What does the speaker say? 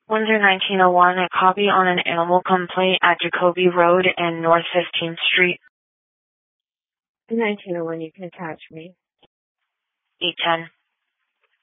Windsor 1901, a copy on an animal complaint at Jacoby Road and North 15th Street. 1901, you can attach me. 810.